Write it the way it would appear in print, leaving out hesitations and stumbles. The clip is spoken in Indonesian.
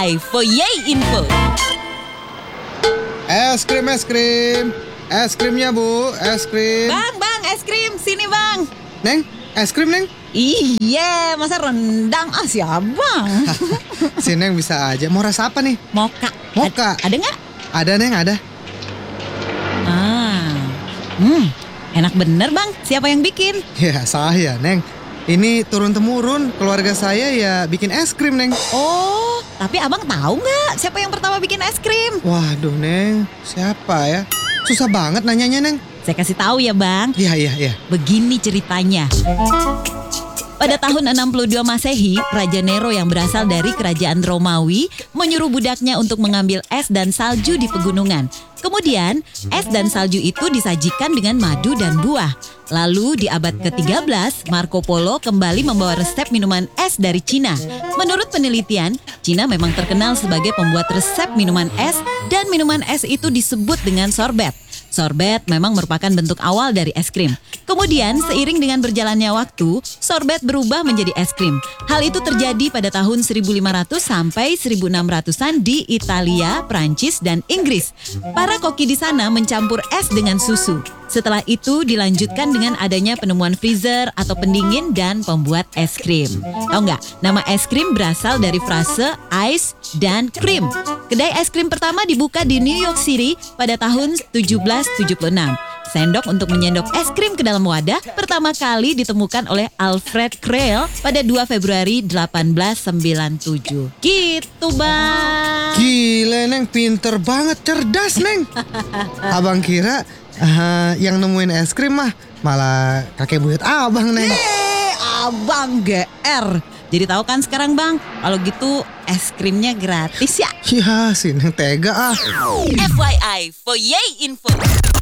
FYI for Yay Info. Es krim. Es krimnya Bu, es krim. Bang, es krim, sini bang. Neng, es krim Neng. Iya, masa rendang sih abang. Si Neng bisa aja, mau rasa apa nih? Moka. Moka. Ada nggak? Ada Neng, ada. Enak bener bang. Siapa yang bikin? Ya saya Neng. Ini turun-temurun, keluarga saya ya bikin es krim Neng. Oh, tapi abang tahu nggak siapa yang pertama bikin es krim? Waduh Neng, siapa ya? Susah banget nanyanya Neng. Saya kasih tahu ya bang. Iya. Begini ceritanya. Pada tahun 62 Masehi, Raja Nero yang berasal dari kerajaan Romawi menyuruh budaknya untuk mengambil es dan salju di pegunungan. Kemudian, es dan salju itu disajikan dengan madu dan buah. Lalu di abad ke-13, Marco Polo kembali membawa resep minuman es dari Cina. Menurut penelitian, Cina memang terkenal sebagai pembuat resep minuman es dan minuman es itu disebut dengan sorbet. Sorbet memang merupakan bentuk awal dari es krim. Kemudian, seiring dengan berjalannya waktu, sorbet berubah menjadi es krim. Hal itu terjadi pada tahun 1500 sampai 1600-an di Italia, Prancis, dan Inggris. Para koki di sana mencampur es dengan susu. Setelah itu dilanjutkan dengan adanya penemuan freezer atau pendingin dan pembuat es krim. Tahu nggak? Nama es krim berasal dari frase ice dan cream. Kedai es krim pertama dibuka di New York City pada tahun 1776. Sendok untuk menyendok es krim ke dalam wadah pertama kali ditemukan oleh Alfred Krell pada 2 Februari 1897. Gitu bang. Gila Neng, pinter banget, cerdas Neng. Abang kira yang nemuin es krim malah kakek buyut abang Neng. Abang GR. Jadi tahu kan sekarang bang, kalau gitu es krimnya gratis ya. Ya si Neng tega FYI for Yay Info.